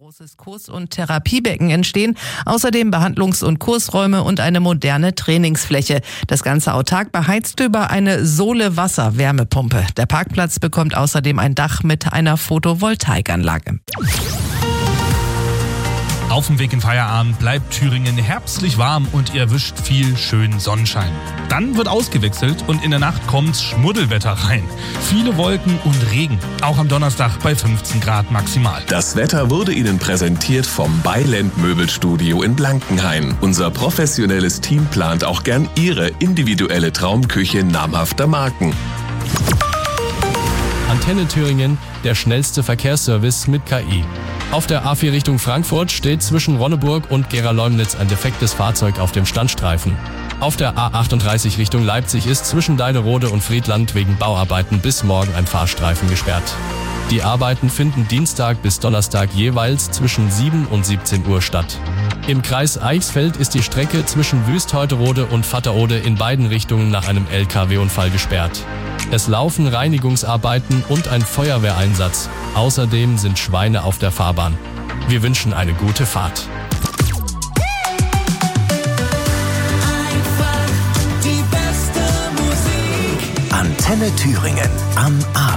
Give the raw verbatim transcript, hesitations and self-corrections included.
großes Kurs- und Therapiebecken entstehen, außerdem Behandlungs- und Kursräume und eine moderne Trainingsfläche. Das Ganze autark beheizt über eine Sohle-Wasser-Wärmepumpe. Der Parkplatz bekommt außerdem ein Dach mit einer Photovoltaikanlage. Auf dem Weg in Feierabend bleibt Thüringen herbstlich warm und ihr erwischt viel schönen Sonnenschein. Dann wird ausgewechselt und in der Nacht kommt's Schmuddelwetter rein. Viele Wolken und Regen, auch am Donnerstag bei fünfzehn Grad maximal. Das Wetter wurde Ihnen präsentiert vom Beiland Möbelstudio in Blankenhain. Unser professionelles Team plant auch gern Ihre individuelle Traumküche namhafter Marken. Antenne Thüringen, der schnellste Verkehrsservice mit K I. Auf der A vier Richtung Frankfurt steht zwischen Ronneburg und Gera-Leumnitz ein defektes Fahrzeug auf dem Standstreifen. Auf der A achtunddreißig Richtung Leipzig ist zwischen Deilerode und Friedland wegen Bauarbeiten bis morgen ein Fahrstreifen gesperrt. Die Arbeiten finden Dienstag bis Donnerstag jeweils zwischen sieben und siebzehn Uhr statt. Im Kreis Eichsfeld ist die Strecke zwischen Wüstheuterode und Vatterode in beiden Richtungen nach einem L K W-Unfall gesperrt. Es laufen Reinigungsarbeiten und ein Feuerwehreinsatz. Außerdem sind Schweine auf der Fahrbahn. Wir wünschen eine gute Fahrt. Antenne Thüringen am Abend.